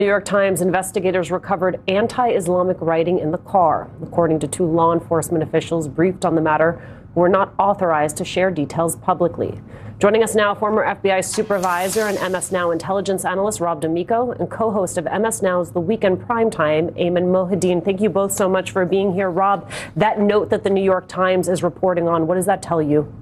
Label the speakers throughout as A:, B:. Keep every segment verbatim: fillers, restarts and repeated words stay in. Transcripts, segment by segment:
A: New York Times investigators recovered anti-Islamic writing in the car, according to two law enforcement officials briefed on the matter who were not authorized to share details publicly. Joining us now, former F B I supervisor and M S Now intelligence analyst Rob D'Amico and co-host of M S Now's The Weekend Primetime, Ayman Mohyeldin. Thank you both so much for being here. Rob, that note that the New York Times is reporting on, what does that tell you?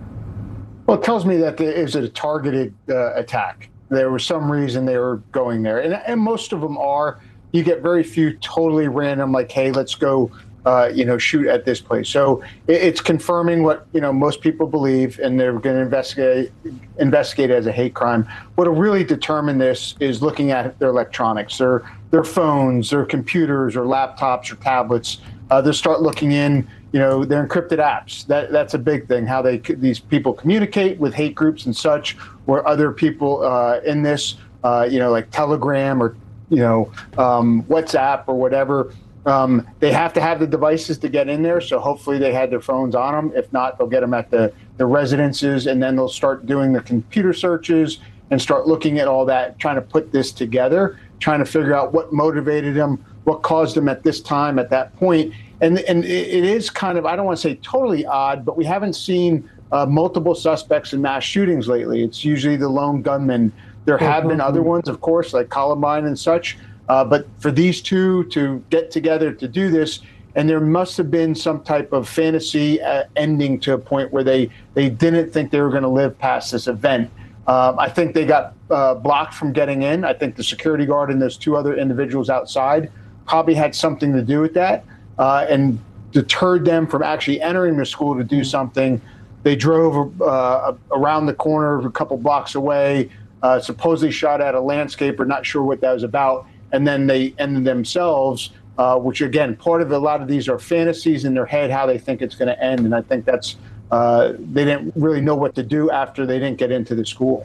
B: Well, it tells me that there is a targeted uh, attack. There was some reason they were going there. And, and most of them are. You get very few totally random, like, hey, let's go, uh, you know, shoot at this place. So it, it's confirming what, you know, most people believe, and they're going to investigate, investigate it as a hate crime. What'll really determine this is looking at their electronics, their, their phones, their computers or laptops or tablets. Uh, they'll start looking in, you know, their encrypted apps. That that's a big thing. How they these people communicate with hate groups and such, or other people uh, in this, uh, you know, like Telegram or you know um, WhatsApp or whatever. Um, they have to have the devices to get in there. So hopefully they had their phones on them. If not, they'll get them at the the residences, and then they'll start doing the computer searches and start looking at all that, trying to put this together, trying to figure out what motivated them, what caused them at this time, at that point. And, and it is kind of, I don't want to say totally odd, but we haven't seen uh, multiple suspects in mass shootings lately. It's usually the lone gunman. There have been other ones, of course, like Columbine and such. Uh, but for these two to get together to do this, and there must have been some type of fantasy uh, ending to a point where they, they didn't think they were going to live past this event. Um, I think they got uh, blocked from getting in. I think the security guard and those two other individuals outside probably had something to do with that. Uh, and deterred them from actually entering the school to do something. They drove uh, around the corner a couple blocks away, uh, supposedly shot at a landscaper, not sure what that was about, and then they ended themselves, uh, which again, part of a lot of these are fantasies in their head, how they think it's going to end. And I think that's, uh, they didn't really know what to do after they didn't get into the school.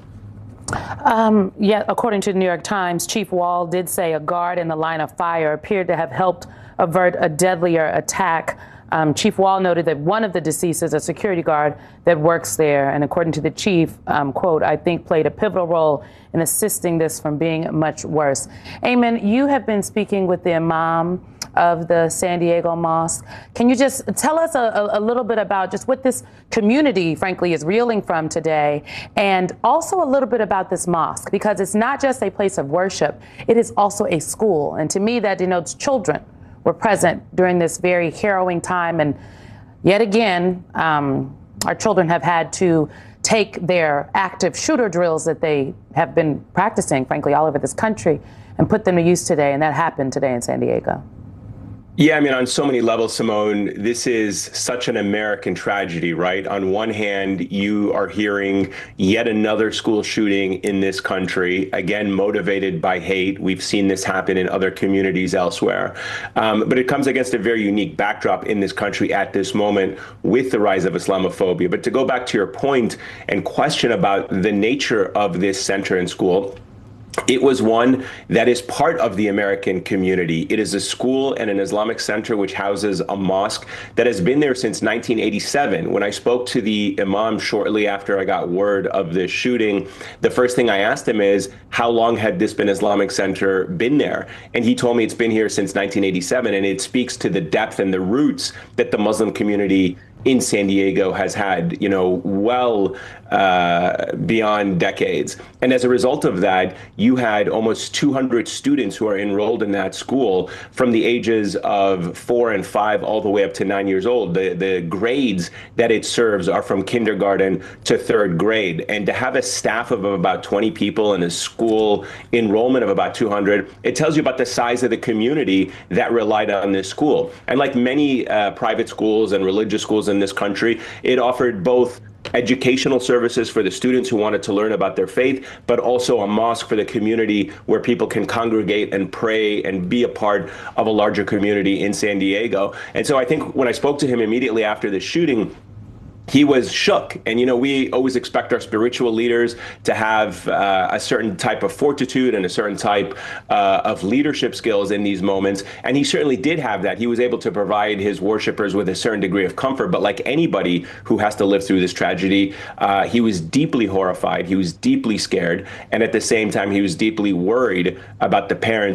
C: Um, yeah, according to the New York Times, Chief Wall did say a guard in the line of fire appeared to have helped avert a deadlier attack. Um, Chief Wall noted that one of the deceased is a security guard that works there, and according to the chief, um, quote, I think played a pivotal role in assisting this from being much worse. Ayman, you have been speaking with the imam of the San Diego Mosque. Can you just tell us a, a little bit about just what this community, frankly, is reeling from today, and also a little bit about this mosque, because it's not just a place of worship, it is also a school. And to me, that denotes children were present during this very harrowing time. And yet again, um, our children have had to take their active shooter drills that they have been practicing, frankly, all over this country and put them to use today. And that happened today in San Diego.
D: Yeah, I mean, on so many levels, Simone, this is such an American tragedy, right? On one hand, you are hearing yet another school shooting in this country, again, motivated by hate. We've seen this happen in other communities elsewhere. Um, but it comes against a very unique backdrop in this country at this moment with the rise of Islamophobia. But to go back to your point and question about the nature of this center and school, it was one that is part of the American community. It is a school and an Islamic center which houses a mosque that has been there since nineteen eighty-seven. When I spoke to the imam shortly after I got word of this shooting, the first thing I asked him is, how long had this been Islamic center been there? And he told me it's been here since nineteen eighty-seven, and it speaks to the depth and the roots that the Muslim community in San Diego has had, you know, well uh, beyond decades. And as a result of that, you had almost two hundred students who are enrolled in that school from the ages of four and five all the way up to nine years old. The, the grades that it serves are from kindergarten to third grade. And to have a staff of about twenty people and a school enrollment of about two hundred, it tells you about the size of the community that relied on this school. And like many uh, private schools and religious schools in this country, it offered both educational services for the students who wanted to learn about their faith, but also a mosque for the community where people can congregate and pray and be a part of a larger community in San Diego. And so I think when I spoke to him immediately after the shooting, he was shook. And, you know, we always expect our spiritual leaders to have uh, a certain type of fortitude and a certain type uh, of leadership skills in these moments. And he certainly did have that. He was able to provide his worshipers with a certain degree of comfort. But like anybody who has to live through this tragedy, uh, he was deeply horrified. He was deeply scared. And at the same time, he was deeply worried about the parents